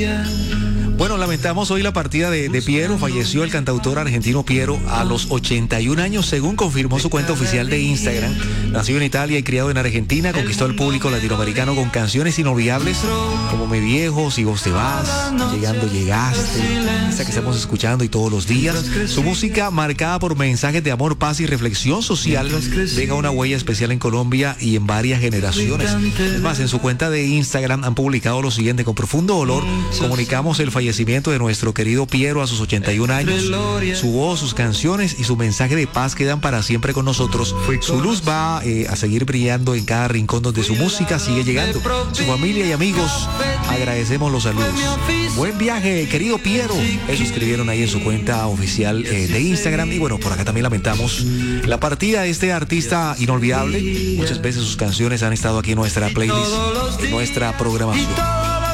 Bueno, lamentamos hoy la partida de Piero. Falleció el cantautor argentino Piero a los 81 años, según confirmó su cuenta oficial de Instagram. Nacido en Italia y criado en Argentina, conquistó al público latinoamericano con canciones inolvidables como Mi Viejo, Si Vos Te Vas, Llegando Llegaste, esa que estamos escuchando y todos los días. Su música, marcada por mensajes de amor, paz y reflexión social, deja una huella especial en Colombia y en varias generaciones. Es más, en su cuenta de Instagram han publicado lo siguiente: con profundo dolor comunicamos el fallecimiento de nuestro querido Piero a sus 81 años. Su voz, sus canciones y su mensaje de paz quedan para siempre con nosotros. Su luz va a seguir brillando en cada rincón donde su música sigue llegando. Su familia y amigos, agradecemos los saludos. Buen viaje, querido Piero. Eso escribieron ahí en su cuenta oficial de Instagram. Y bueno, por acá también lamentamos la partida de este artista inolvidable. Muchas veces sus canciones han estado aquí en nuestra playlist, en nuestra programación.